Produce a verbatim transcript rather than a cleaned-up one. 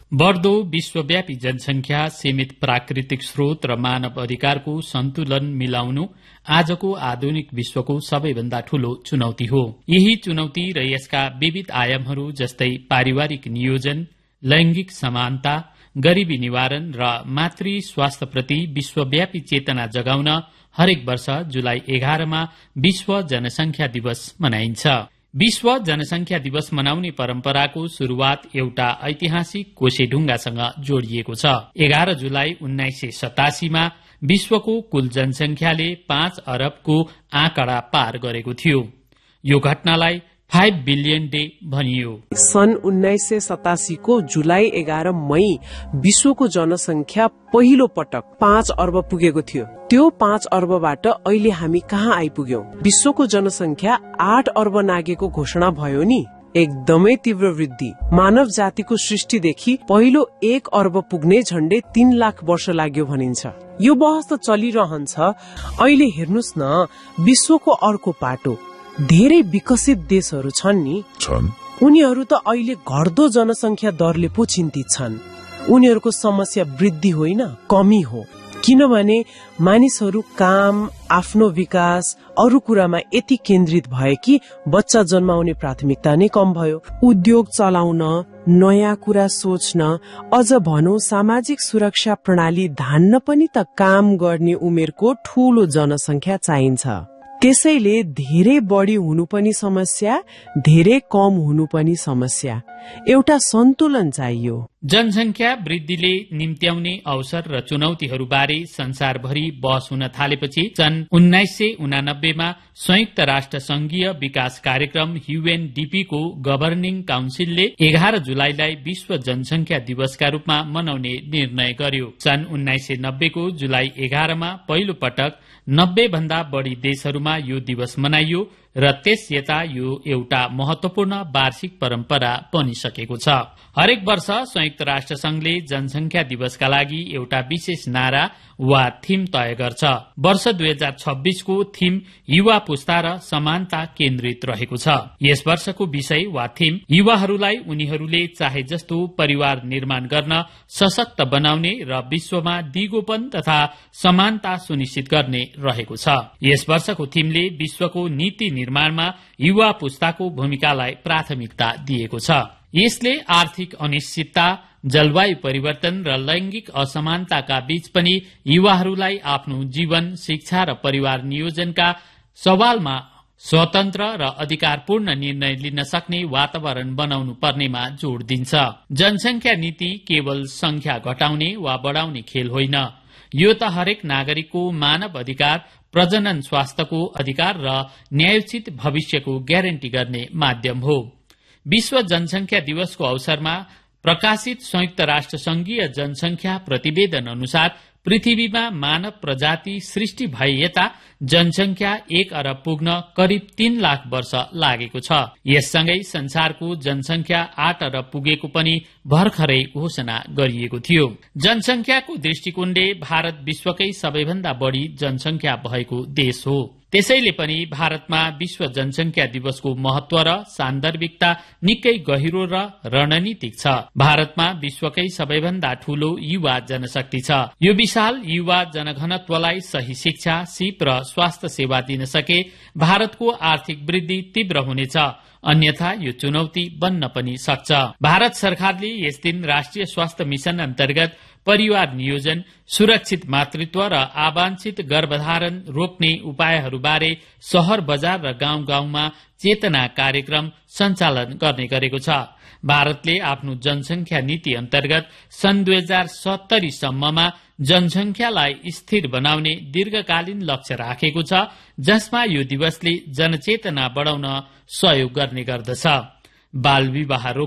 बढ़दो विश्वव्यापी जनसंख्या, सीमित प्राकृतिक स्रोत र मानव अधिकारको सन्तुलन मिलाउनु आजको आधुनिक विश्वको सबैभन्दा ठूलो चुनौती हो। यही चुनौती र यसका विविध आयामहरू जस्तै पारिवारिक नियोजन, लैंगिक समानता, गरीबी निवारण र मातृ स्वास्थ्यप्रति विश्वव्यापी चेतना जगाउन हरेक वर्ष जुलाई एघारमा विश्व जनसंख्या दिवस मनाइन्छ। विश्व जनसंख्या दिवस मनाउने परम्पराको शुरूआत एउटा ऐतिहासिक कोसेढुङ्गासँग जोडिएको छ। एघार जुलाई उन्नाइस सय सतासीमा विश्वको कुल जनसंख्याले पाँच अरबको आँकडा पार गरेको थियो। यो घटनालाई फाइभ बिलियन डे भनियो। सन् उन्नाइस सय सतासी को जुलाई एघार मई विश्वको जनसंख्या पहिलो पटक पाँच अर्ब पुगेको थियो। त्यो पाँच अर्बबाट अहिले हामी कहाँ आइपुग्यौं? विश्वको जनसंख्या आठ अर्ब नागेको घोषणा भयो नि। एकदमै तीव्र वृद्धि। मानव जातिको सृष्टिदेखि पहिलो एक अर्ब पुग्ने झण्डै तीन लाख वर्ष लाग्यो भनिन्छ। यो बहस त चलिरहन्छ। अहिले हेर्नुस् न, विश्वको अर्को पाटो धेरै विकसित देशहरू छन् नि, उनीहरू त अहिले घट्दो जनसंख्या दरले पो चिन्तित छन्। उनीहरूको समस्या वृद्धि होइन, कमी हो। किनभने मानिसहरू काम, आफ्नो विकास, अरू कुरामा यति केन्द्रित भए कि बच्चा जन्माउने प्राथमिकता नै कम भयो। उद्योग चलाउन, नयाँ कुरा सोच्न, अझ भनौं सामाजिक सुरक्षा प्रणाली धान्न पनि त काम गर्ने उमेरको ठूलो जनसंख्या चाहिन्छ। त्यसैले धेरै बढी हुनु पनि समस्या, धेरै कम हुनु पनि समस्या। एउटा सन्तुलन चाहियो। जनसंख्या वृद्धिले निम्त्याउने अवसर र चुनौतीहरूबारे संसारभरि बहस हुन थालेपछि सन् उन्नाइस सय उनानब्बेमा संयुक्त राष्ट्र संघीय विकास कार्यक्रम यूएनडीपी को गभर्निङ काउन्सिलले एघार जुलाईलाई विश्व जनसंख्या दिवसका रूपमा मनाउने निर्णय गर्यो। सन् उन्नाइस सय नब्बेको जुलाई एघारमा पहिलो पटक नब्बे भन्दा बढ़ी देशहरूमा यो दिवस मनाइयो र त्यस यता यो एउटा महत्वपूर्ण वार्षिक परम्परा बनिसकेको छ। हरेक वर्ष संयुक्त राष्ट्र संघले जनसंख्या दिवसका लागि एउटा विशेष नारा वा थीम तय गर्छ। वर्ष दुई हजार छब्बीसको थीम युवा पुस्ता र समानता केन्द्रित रहेको छ। यस वर्षको विषय वा थीम युवाहरूलाई उनीहरूले चाहे जस्तो परिवार निर्माण गर्न सशक्त बनाउने र विश्वमा दिगोपन तथा समानता सुनिश्चित गर्ने रहेको छ। यस वर्षको थीमले विश्वको नीति निर्माणमा युवा पुस्ताको भूमिकालाई प्राथमिकता दिएको छ। यसले आर्थिक अनिश्चितता, जलवायु परिवर्तन र लैंगिक असमानताका बीच पनि युवाहरूलाई आफ्नो जीवन, शिक्षा र परिवार नियोजनका सवालमा स्वतन्त्र र अधिकारपूर्ण निर्णय लिन सक्ने वातावरण बनाउनु पर्नेमा जोड़ दिन्छ। जनसंख्या नीति केवल संख्या घटाउने वा बढ़ाउने खेल होइन। यो त हरेक नागरिकको मानव अधिकार, प्रजनन स्वास्थ्यको अधिकार र न्यायोचित भविष्यको ग्यारेन्टी गर्ने माध्यम हो। विश्व जनसंख्या दिवसको अवसरमा प्रकाशित संयुक्त राष्ट्र संघीय जनसंख्या प्रतिवेदन अनुसार पृथ्वीमा मानव प्रजाति सृष्टि भए यता जनसंख्या एक अरब पुग्न करिब तीन लाख वर्ष लागेको छ। यससँगै संसारको जनसंख्या आठ अरब पुगेको पनि भर्खरै घोषणा गरिएको थियो। जनसंख्याको दृष्टिकोणले भारत विश्वकै सबैभन्दा बढ़ी जनसंख्या भएको देश हो। त्यसैले पनि भारतमा विश्व जनसंख्या दिवसको महत्व र सान्दर्भिकता निकै गहिरो र रणनीतिक छ। भारतमा विश्वकै सबैभन्दा ठूलो युवा जनशक्ति छ। यो विशाल युवा जनघनत्वलाई सही शिक्षा, सिप र स्वास्थ्य सेवा दिन सके भारतको आर्थिक वृद्धि तीव्र हुनेछ, अन्यथा यो चुनौती बन्न पनि सक्छ। भारत सरकारले यस दिन राष्ट्रिय स्वास्थ्य मिशन अन्तर्गत परिवार नियोजन, सुरक्षित मातृत्व र आवांछित गर्भधारण रोक्ने उपायहरूबारे शहर, बजार र गाउँ गाउँमा चेतना कार्यक्रम सञ्चालन गर्ने गरेको छ। भारतले आफ्नो जनसंख्या नीति अन्तर्गत सन् दुई हजार सत्तरी सम्ममा जनसंख्यालाई स्थिर बनाउने दीर्घकालीन लक्ष्य राखेको छ, जसमा यो दिवसले जनचेतना बढ़ाउन सहयोग गर्ने गर्दछ। बाल विवाह